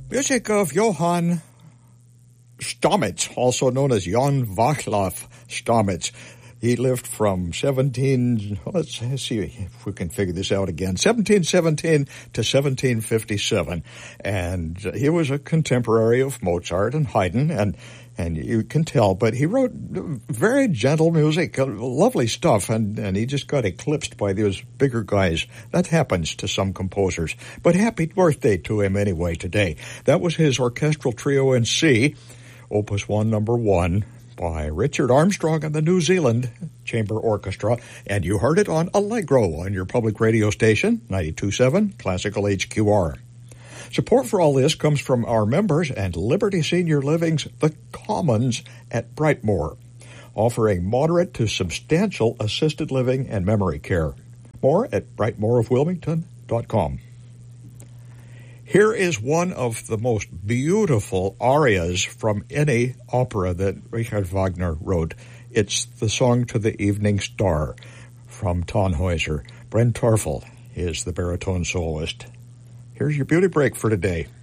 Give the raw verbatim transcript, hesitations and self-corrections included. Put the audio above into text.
Music of Johann Stamitz, also known as Jan Vaclav Stamitz. He lived from seventeen, let's see if we can figure this out again, seventeen seventeen to seventeen fifty-seven. And he was a contemporary of Mozart and Haydn, and and you can tell, but he wrote very gentle music, lovely stuff, and, and he just got eclipsed by those bigger guys. That happens to some composers. But happy birthday to him anyway today. That was his orchestral trio in C, Opus one, number one, by Richard Armstrong and the New Zealand Chamber Orchestra, and you heard it on Allegro on your public radio station, ninety-two point seven Classical H Q R. Support for all this comes from our members and Liberty Senior Living's The Commons at Brightmoor, offering moderate to substantial assisted living and memory care. More at brightmoor of wilmington dot com. Here is one of the most beautiful arias from any opera that Richard Wagner wrote. It's the song to the Evening Star from Tannhäuser. Brent Torfel is the baritone soloist. Here's your beauty break for today.